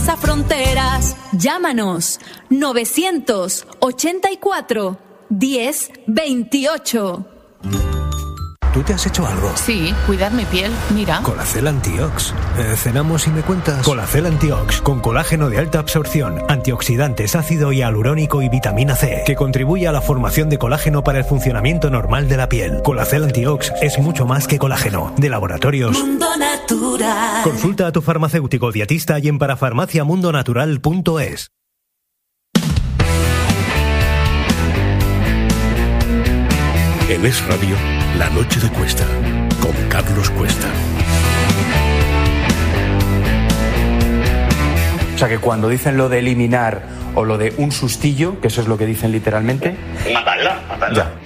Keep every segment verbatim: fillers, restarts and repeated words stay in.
traspasa fronteras. Llámanos novecientos ochenta y cuatro diez veintiocho. ¿Tú te has hecho algo? Sí, cuidar mi piel, mira. Colacel Antiox. Eh, ¿Cenamos y me cuentas? Colacel Antiox, con colágeno de alta absorción, antioxidantes, ácido hialurónico y vitamina C, que contribuye a la formación de colágeno para el funcionamiento normal de la piel. Colacel Antiox es mucho más que colágeno. De Laboratorios Mundo Natural. Consulta a tu farmacéutico dietista y en parafarmaciamundonatural punto es. En Es Radio, La Noche de Cuesta, con Carlos Cuesta. O sea que cuando dicen lo de eliminar o lo de un sustillo, que eso es lo que dicen literalmente... Matarla, matarla. Ya.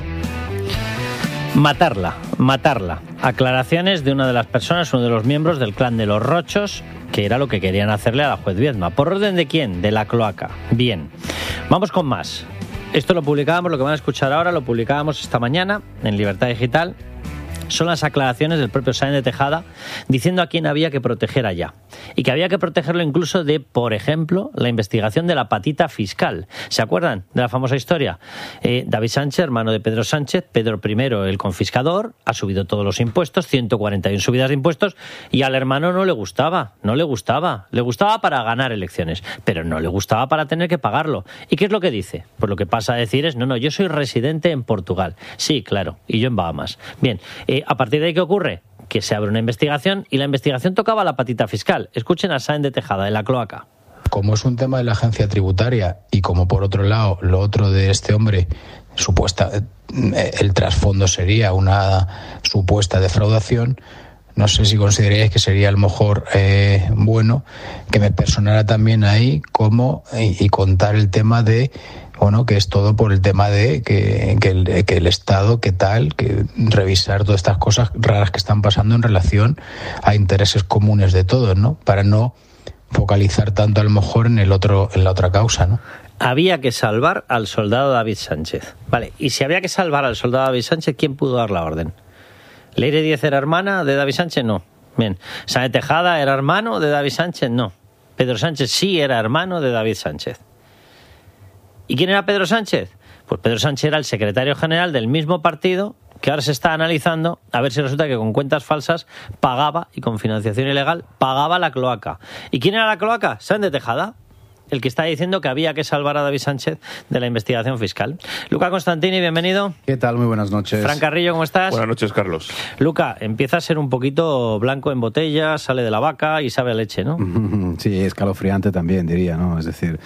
Matarla, matarla. Aclaraciones de una de las personas, uno de los miembros del clan de los Rochos, que era lo que querían hacerle a la juez Viedma. ¿Por orden de quién? De la cloaca. Bien. Vamos con más. Esto lo publicábamos, lo que van a escuchar ahora, lo publicábamos esta mañana en Libertad Digital. Son las aclaraciones del propio Sáenz de Tejada diciendo a quién había que proteger allá. Y que había que protegerlo incluso de, por ejemplo, la investigación de la patita fiscal. ¿Se acuerdan de la famosa historia? Eh, David Sánchez, hermano de Pedro Sánchez, Pedro primero, el confiscador, ha subido todos los impuestos, ciento cuarenta y uno subidas de impuestos, y al hermano no le gustaba, no le gustaba. Le gustaba para ganar elecciones, pero no le gustaba para tener que pagarlo. ¿Y qué es lo que dice? Pues lo que pasa a decir es, no, no, yo soy residente en Portugal. Sí, claro, y yo en Bahamas. Bien, eh, a partir de ahí, ¿qué ocurre? Que se abre una investigación y la investigación tocaba la patita fiscal. Escuchen a Sáenz de Tejada, de la cloaca. Como es un tema de la agencia tributaria y como por otro lado lo otro de este hombre, supuesta, el trasfondo sería una supuesta defraudación, no sé si consideraríais que sería a lo mejor eh, bueno que me personara también ahí como y, y contar el tema de bueno, que es todo por el tema de que, que, el, que el Estado, que tal, que revisar todas estas cosas raras que están pasando en relación a intereses comunes de todos, ¿no? Para no focalizar tanto a lo mejor en el otro, en la otra causa, ¿no? Había que salvar al soldado David Sánchez. Vale, y si había que salvar al soldado David Sánchez, ¿quién pudo dar la orden? ¿Leire Díez era hermana de David Sánchez? No. Bien. ¿Sáenz de Tejada era hermano de David Sánchez? No. Pedro Sánchez sí era hermano de David Sánchez. ¿Y quién era Pedro Sánchez? Pues Pedro Sánchez era el secretario general del mismo partido que ahora se está analizando a ver si resulta que con cuentas falsas pagaba, y con financiación ilegal, pagaba la cloaca. ¿Y quién era la cloaca? Sáenz de Tejada, el que está diciendo que había que salvar a David Sánchez de la investigación fiscal. Luca Constantini, bienvenido. ¿Qué tal? Muy buenas noches. Fran Carrillo, ¿cómo estás? Buenas noches, Carlos. Luca, empieza a ser un poquito blanco en botella, sale de la vaca y sabe a leche, ¿no? Sí, escalofriante también, diría, ¿no? Es decir...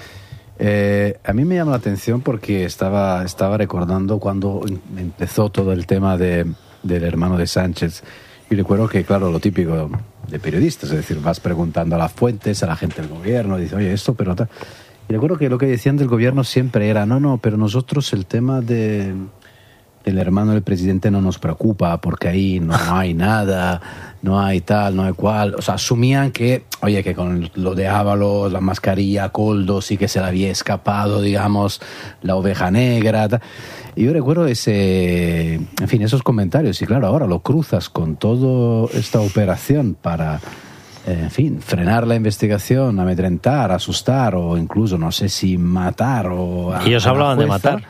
Eh, a mí me llama la atención porque estaba, estaba recordando cuando empezó todo el tema de, del hermano de Sánchez, y recuerdo que, claro, lo típico de periodistas, es decir, vas preguntando a las fuentes, a la gente del gobierno, y dices, oye, esto, pero tal. Y recuerdo que lo que decían del gobierno siempre era, no, no, pero nosotros el tema de, del hermano del presidente no nos preocupa porque ahí no hay nada, no hay tal, no hay cual. O sea, asumían que, oye, que con lo de Ábalos, la mascarilla, Coldo, sí que se le había escapado, digamos, la oveja negra. Tal. Y yo recuerdo ese, en fin, esos comentarios. Y claro, ahora lo cruzas con toda esta operación para, en fin, frenar la investigación, amedrentar, asustar o incluso, no sé si matar o... A, Ellos hablaban de matar.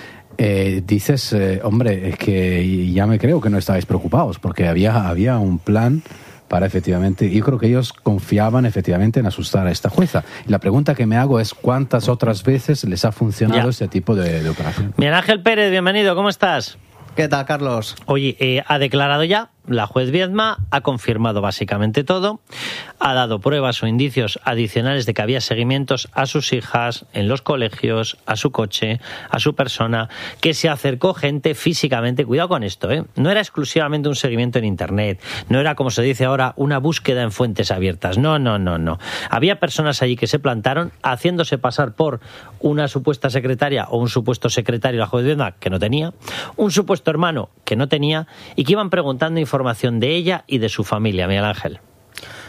Eh, dices, eh, hombre, es que ya me creo que no estabais preocupados, porque había, había un plan para efectivamente, yo creo que ellos confiaban efectivamente en asustar a esta jueza. Y la pregunta que me hago es cuántas otras veces les ha funcionado ya. este tipo de, de operación. Miguel Ángel Pérez, bienvenido, ¿cómo estás? ¿Qué tal, Carlos? Oye, eh, ha declarado ya, la juez Viedma ha confirmado básicamente todo, ha dado pruebas o indicios adicionales de que había seguimientos a sus hijas, en los colegios, a su coche, a su persona, que se acercó gente físicamente, cuidado con esto, ¿eh? No era exclusivamente un seguimiento en internet, no era, como se dice ahora, una búsqueda en fuentes abiertas, no, no, no, no. Había personas allí que se plantaron haciéndose pasar por una supuesta secretaria o un supuesto secretario de la juez Viedma que no tenía, un supuesto hermano que no tenía y que iban preguntando información de ella y de su familia, Miguel Ángel.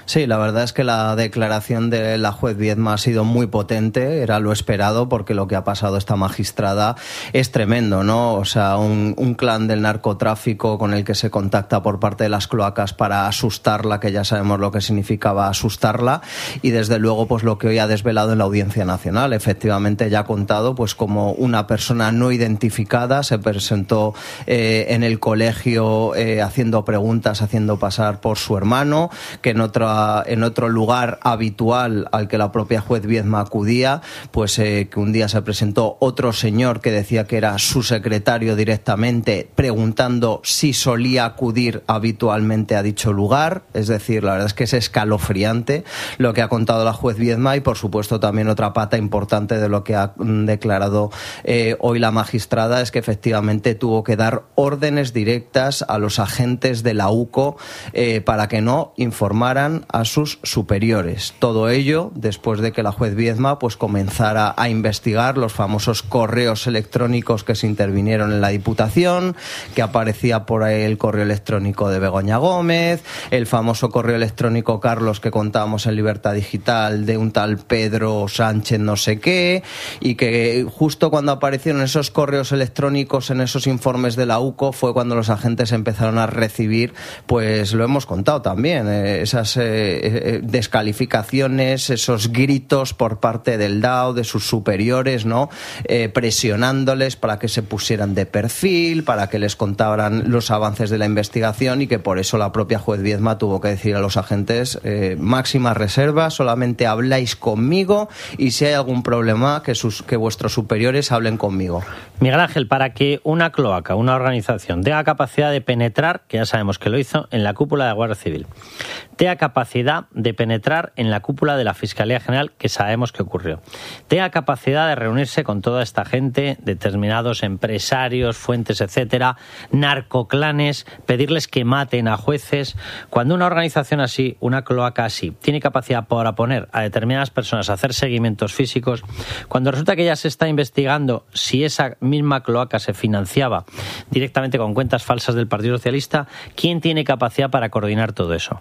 Sí, la verdad es que la declaración de la juez Viedma ha sido muy potente, era lo esperado, porque lo que ha pasado esta magistrada es tremendo, ¿no? O sea, un, un clan del narcotráfico con el que se contacta por parte de las cloacas para asustarla, que ya sabemos lo que significaba asustarla, y desde luego pues lo que hoy ha desvelado en la Audiencia Nacional. Efectivamente ya ha contado pues como una persona no identificada se presentó eh, en el colegio eh, haciendo preguntas, haciendo pasar por su hermano, que en otra en otro lugar habitual al que la propia juez Viedma acudía, pues eh, que un día se presentó otro señor que decía que era su secretario directamente, preguntando si solía acudir habitualmente a dicho lugar. Es decir, la verdad es que es escalofriante lo que ha contado la juez Viedma, y por supuesto también otra pata importante de lo que ha declarado eh, hoy la magistrada es que efectivamente tuvo que dar órdenes directas a los agentes de la U C O eh, para que no informaran a sus superiores. Todo ello después de que la juez Viedma pues comenzara a investigar los famosos correos electrónicos que se intervinieron en la Diputación, que aparecía por ahí el correo electrónico de Begoña Gómez, el famoso correo electrónico, Carlos, que contábamos en Libertad Digital, de un tal Pedro Sánchez no sé qué, y que justo cuando aparecieron esos correos electrónicos en esos informes de la U C O fue cuando los agentes empezaron a recibir, pues lo hemos contado también, eh, esas eh, eh, descalificaciones, esos gritos por parte del D A O, de sus superiores, ¿no? Eh, presionándoles para que se pusieran de perfil, para que les contaran los avances de la investigación, y que por eso la propia juez Viedma tuvo que decir a los agentes eh, máxima reserva, solamente habláis conmigo, y si hay algún problema que, sus, que vuestros superiores hablen conmigo. Miguel Ángel, para que una cloaca, una organización, tenga capacidad de penetrar, que ya sabemos que lo hizo, en la cúpula de la Guardia Civil, tenga capacidad de penetrar en la cúpula de la Fiscalía General, que sabemos que ocurrió, tenga capacidad de reunirse con toda esta gente, determinados empresarios, fuentes, etcétera, narcoclanes, pedirles que maten a jueces. Cuando una organización así, una cloaca así, tiene capacidad para poner a determinadas personas a hacer seguimientos físicos, cuando resulta que ya se está investigando si esa misma cloaca se financiaba directamente con cuentas falsas del Partido Socialista, ¿quién tiene capacidad para coordinar todo eso?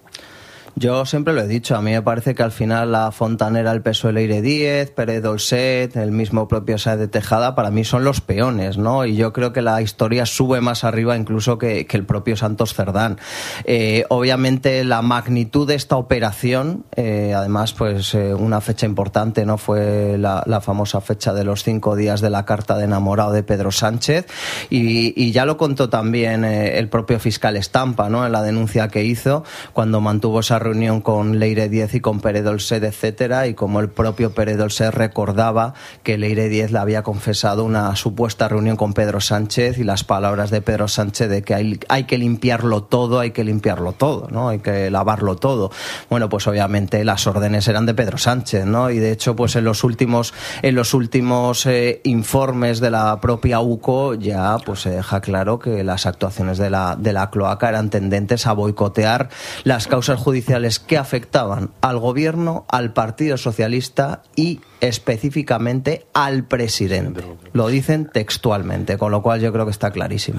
Yo siempre lo he dicho, a mí me parece que al final la fontanera, el P S O E Leire Díez, Pérez Dolcet, el mismo propio Sáez de Tejada, para mí son los peones, ¿no? Y yo creo que la historia sube más arriba incluso que, que el propio Santos Cerdán. Eh, obviamente la magnitud de esta operación, eh, además pues eh, una fecha importante, ¿no? Fue la, la famosa fecha de los cinco días de la carta de enamorado de Pedro Sánchez, y, y ya lo contó también eh, el propio fiscal Estampa, ¿no? En la denuncia que hizo, cuando mantuvo esa reunión con Leire Díez y con Pérez Dolcet, etcétera, y como el propio Pérez Dolcet recordaba que Leire Díez le había confesado una supuesta reunión con Pedro Sánchez, y las palabras de Pedro Sánchez de que hay, hay que limpiarlo todo, hay que limpiarlo todo, ¿no? Hay que lavarlo todo. Bueno, pues obviamente las órdenes eran de Pedro Sánchez, ¿no? Y de hecho, pues en los últimos en los últimos eh, informes de la propia U C O ya pues se deja claro que las actuaciones de la de la cloaca eran tendentes a boicotear las causas judiciales que afectaban al gobierno, al Partido Socialista y específicamente al presidente. Lo dicen textualmente, con lo cual yo creo que está clarísimo.